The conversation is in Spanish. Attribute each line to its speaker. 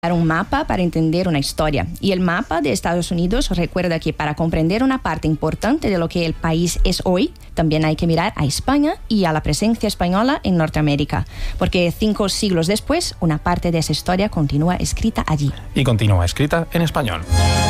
Speaker 1: un mapa para entender una historia. Y el mapa de Estados Unidos recuerda que para comprender una parte importante de lo que el país es hoy, también hay que mirar a España y a la presencia española en Norteamérica. Porque 5 siglos después, una parte de esa historia continúa escrita allí.
Speaker 2: Y continúa escrita en español.